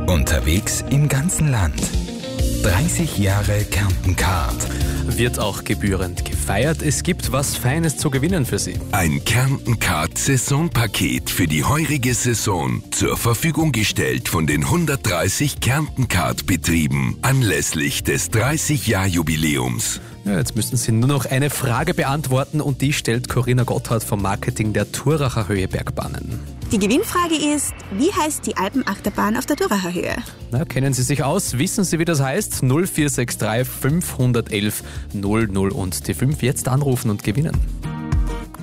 Unterwegs im ganzen Land. 30 Jahre Kärnten-Card. Wird auch gebührend gefeiert. Es gibt was Feines zu gewinnen für Sie. Ein Kärnten-Card-Saisonpaket für die heurige Saison. Zur Verfügung gestellt von den 130 Kärnten-Card-Betrieben anlässlich des 30-Jahr-Jubiläums. Ja, jetzt müssen Sie nur noch eine Frage beantworten und die stellt Corinna Gotthard vom Marketing der Thuracher Höhe-Bergbahnen. Die Gewinnfrage ist, wie heißt die Alpenachterbahn auf der Thuracher Höhe? Na, kennen Sie sich aus? Wissen Sie, wie das heißt? 0463 511 00 und die 5 jetzt anrufen und gewinnen.